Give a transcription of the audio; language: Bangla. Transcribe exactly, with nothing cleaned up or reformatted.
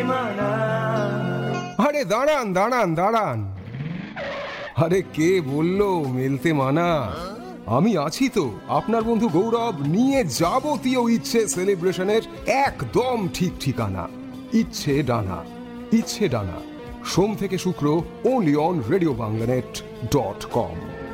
আরে দাঁড়ান দাঁড়ান দাঁড়ান, আরে কে বললো মেলতে মানা? আমি আছি তো, আপনার বন্ধু গৌরব, নিয়ে যাবতীয় ইচ্ছে সেলিব্রেশনের একদম ঠিক ঠিকানা। ইচ্ছে ডানা, ইচ্ছে ডানা, সোম থেকে শুক্র, only on radio বাংলানেট dot com.